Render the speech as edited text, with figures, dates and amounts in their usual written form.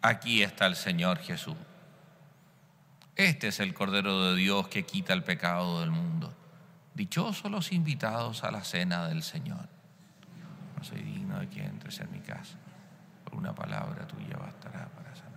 aquí está el Señor Jesús. Este es el Cordero de Dios que quita el pecado del mundo. Dichosos los invitados a la cena del Señor. No soy digno de que entres en mi casa, por una palabra tuya bastará para sanar.